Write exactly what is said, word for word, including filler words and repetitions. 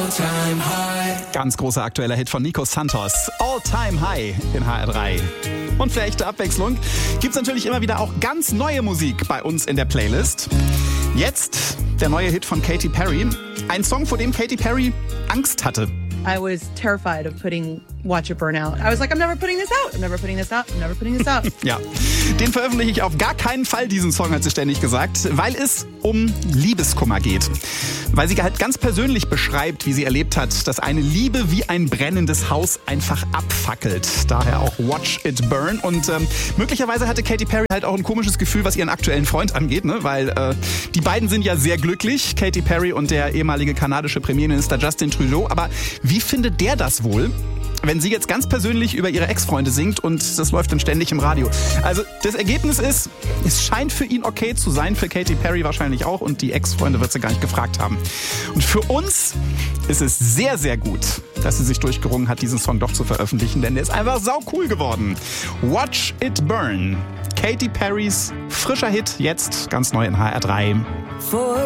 Ganz großer aktueller Hit von Nico Santos. All Time High in H R drei. Und für echte Abwechslung gibt's natürlich immer wieder auch ganz neue Musik bei uns in der Playlist. Jetzt der neue Hit von Katy Perry. Ein Song, vor dem Katy Perry Angst hatte. I was terrified of putting Watch It Burn Out. I was like, I'm never putting this out. I'm never putting this out. I'm never putting this out. Ja, den veröffentliche ich auf gar keinen Fall, diesen Song, hat sie ständig gesagt, weil es um Liebeskummer geht. Weil sie halt ganz persönlich beschreibt, wie sie erlebt hat, dass eine Liebe wie ein brennendes Haus einfach abfackelt. Daher auch Watch It Burn. Und ähm, möglicherweise hatte Katy Perry halt auch ein komisches Gefühl, was ihren aktuellen Freund angeht, ne? Weil äh, die beiden sind ja sehr glücklich, Katy Perry und der ehemalige kanadische Premierminister Justin Trudeau. Aber wie findet der das wohl, wenn sie jetzt ganz persönlich über ihre Ex-Freunde singt und das läuft dann ständig im Radio? Also das Ergebnis ist, es scheint für ihn okay zu sein, für Katy Perry wahrscheinlich auch, und die Ex-Freunde wird sie gar nicht gefragt haben. Und für uns ist es sehr, sehr gut, dass sie sich durchgerungen hat, diesen Song doch zu veröffentlichen, denn der ist einfach sau cool geworden. Watch It Burn. Katy Perrys frischer Hit, jetzt ganz neu in H R drei.